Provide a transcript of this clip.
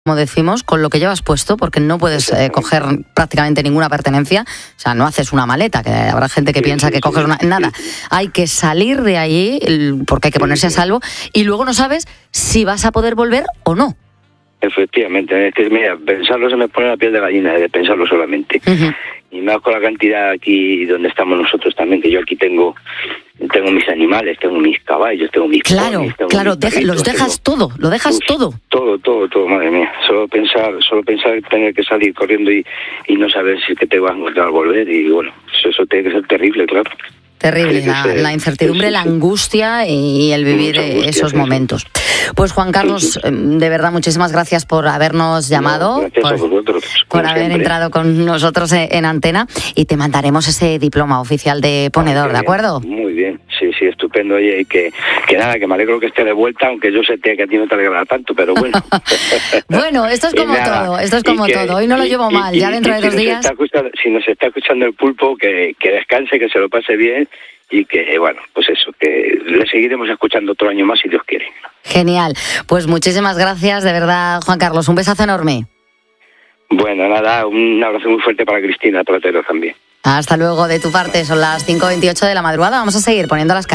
como decimos, con lo que llevas puesto, porque no puedes coger prácticamente ninguna pertenencia. O sea, no haces una maleta, que habrá gente que piensa que coges una... Nada, hay que salir de allí, porque hay que ponerse a salvo, y luego no sabes si vas a poder volver o no. Efectivamente, es que mira, pensarlo se me pone la piel de gallina, de pensarlo solamente. Uh-huh. Y más con la cantidad aquí donde estamos nosotros también, que yo aquí tengo mis animales, tengo mis caballos, tengo mis ponis, claro, los dejas todo, lo dejas todo. Todo, madre mía. Solo pensar tener que salir corriendo y no saber si que te vas a encontrar al volver, y bueno, eso tiene que ser terrible, claro. Terrible, la incertidumbre, la angustia y el vivir esos momentos. Pues Juan Carlos, de verdad, muchísimas gracias por habernos llamado, gracias a vosotros, por haber entrado con nosotros en antena, y te mandaremos ese diploma oficial de ponedor, ¿de acuerdo? Muy bien, sí, estupendo. Oye, y que nada, que me alegro que esté de vuelta, aunque yo sé que a ti no te alegrará tanto, pero bueno. Bueno, esto es como todo, hoy no lo llevo mal, ya dentro de 2 días. Si nos está escuchando el pulpo, que descanse, que se lo pase bien, y que, bueno, pues eso, que le seguiremos escuchando otro año más si Dios quiere. Genial. Pues muchísimas gracias, de verdad, Juan Carlos. Un besazo enorme. Bueno, nada, un abrazo muy fuerte para Cristina Tratero también. Hasta luego de tu parte, son las 5:28 de la madrugada. Vamos a seguir poniendo las